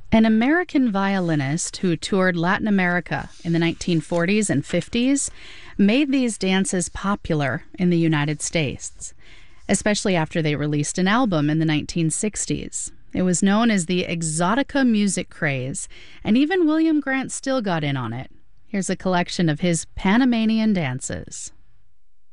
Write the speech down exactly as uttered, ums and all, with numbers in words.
An American violinist who toured Latin America in the nineteen forties and fifties made these dances popular in the United States, especially after they released an album in the nineteen sixties. It was known as the exotica music craze, and even William Grant Still got in on it. Here's a collection of his Panamanian dances.